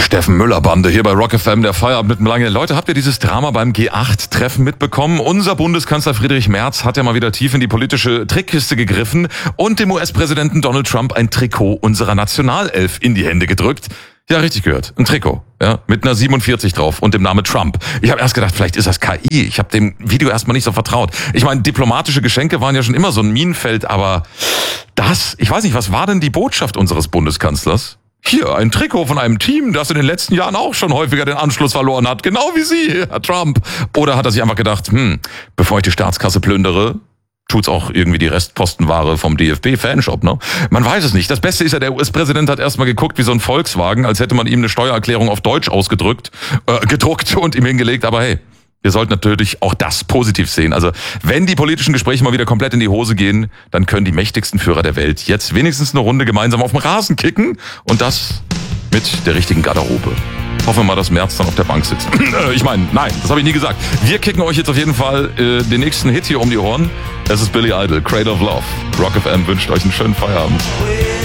Steffen Müller-Bande hier bei Rock FM, der Feierabend mit Melange. Leute, habt ihr dieses Drama beim G8-Treffen mitbekommen? Unser Bundeskanzler Friedrich Merz hat ja mal wieder tief in die politische Trickkiste gegriffen und dem US-Präsidenten Donald Trump ein Trikot unserer Nationalelf in die Hände gedrückt. Ja, richtig gehört. Ein Trikot, ja, mit einer 47 drauf und dem Namen Trump. Ich habe erst gedacht, vielleicht ist das KI. Ich habe dem Video erstmal nicht so vertraut. Ich meine, diplomatische Geschenke waren ja schon immer so ein Minenfeld, aber das, ich weiß nicht, was war denn die Botschaft unseres Bundeskanzlers? Hier, ein Trikot von einem Team, das in den letzten Jahren auch schon häufiger den Anschluss verloren hat. Genau wie Sie, Herr Trump. Oder hat er sich einfach gedacht, bevor ich die Staatskasse plündere, tut's auch irgendwie die Restpostenware vom DFB-Fanshop, ne? Man weiß es nicht. Das Beste ist ja, der US-Präsident hat erstmal geguckt wie so ein Volkswagen, als hätte man ihm eine Steuererklärung auf Deutsch gedruckt und ihm hingelegt. Aber hey, wir sollten natürlich auch das positiv sehen. Also wenn die politischen Gespräche mal wieder komplett in die Hose gehen, dann können die mächtigsten Führer der Welt jetzt wenigstens eine Runde gemeinsam auf dem Rasen kicken und das mit der richtigen Garderobe. Hoffen wir mal, dass Merz dann auf der Bank sitzt. Ich meine, nein, das habe ich nie gesagt. Wir kicken euch jetzt auf jeden Fall den nächsten Hit hier um die Ohren. Es ist Billy Idol, Cradle of Love. Rock FM wünscht euch einen schönen Feierabend.